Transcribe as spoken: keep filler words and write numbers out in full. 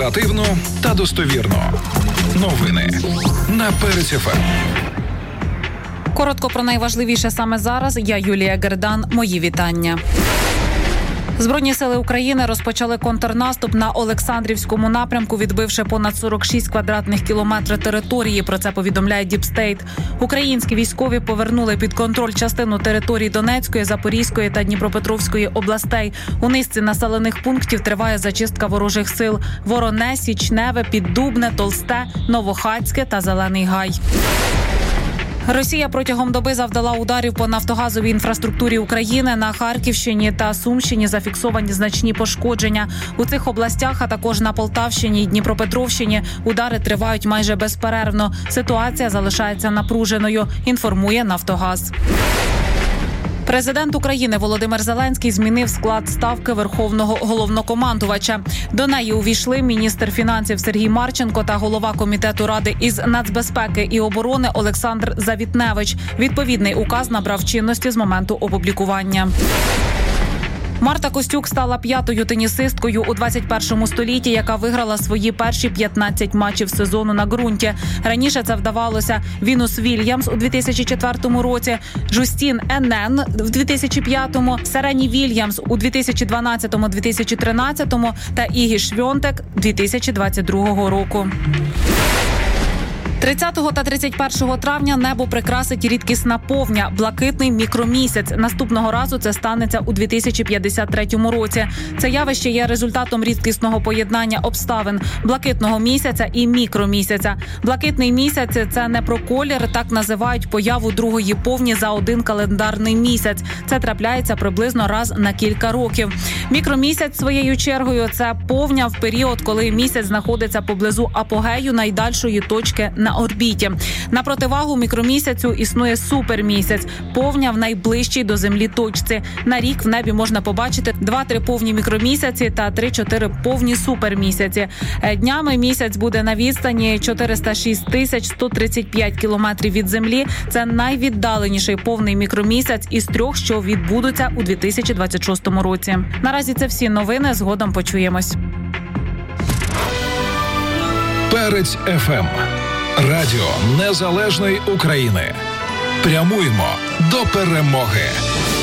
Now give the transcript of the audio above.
Оперативно та достовірно. Новини на Перець еф ем. Коротко про найважливіше саме зараз. Я Юлія Гердан. Мої вітання. Збройні сили України розпочали контрнаступ на Олександрівському напрямку, відбивши понад сорок шість квадратних кілометрів території. Про це повідомляє Діпстейт. Українські військові повернули під контроль частину території Донецької, Запорізької та Дніпропетровської областей. У низці населених пунктів триває зачистка ворожих сил. Вороне, Січневе, Піддубне, Толсте, Новохацьке та Зелений Гай. Росія протягом доби завдала ударів по нафтогазовій інфраструктурі України. На Харківщині та Сумщині зафіксовані значні пошкодження. У цих областях, а також на Полтавщині і Дніпропетровщині, удари тривають майже безперервно. Ситуація залишається напруженою, інформує «Нафтогаз». Президент України Володимир Зеленський змінив склад ставки Верховного головнокомандувача. До неї увійшли міністр фінансів Сергій Марченко та голова комітету Ради із нацбезпеки і оборони Олександр Завітневич. Відповідний указ набрав чинності з моменту опублікування. Марта Костюк стала п'ятою тенісисткою у двадцять першому столітті, яка виграла свої перші п'ятнадцять матчів сезону на ґрунті. Раніше це вдавалося Вінус Вільямс у дві тисячі четвертому році, Джустін Енен в дві тисячі п'ятому, Серені Вільямс у дві тисячі дванадцятому - дві тисячі тринадцятому та Ігі Швьонтек дві тисячі двадцять другого року. тридцятого та тридцять першого травня небо прикрасить рідкісна повня – блакитний мікромісяць. Наступного разу це станеться у дві тисячі п'ятдесят третьому році. Це явище є результатом рідкісного поєднання обставин – блакитного місяця і мікромісяця. Блакитний місяць – це не про колір, так називають появу другої повні за один календарний місяць. Це трапляється приблизно раз на кілька років. Мікромісяць, своєю чергою, це повня в період, коли місяць знаходиться поблизу апогею найдальшої точки на орбіті. На противагу мікромісяцю існує супермісяць – повня в найближчій до Землі точці. На рік в небі можна побачити два-три повні мікромісяці та три-чотири повні супермісяці. Днями місяць буде на відстані чотириста шість тисяч сто тридцять п'ять кілометрів від Землі. Це найвіддаленіший повний мікромісяць із трьох, що відбудуться у дві тисячі двадцять шостому році. Наразі це всі новини. Згодом почуємось. Перець еф ем. Радіо Незалежної України. Прямуємо до перемоги.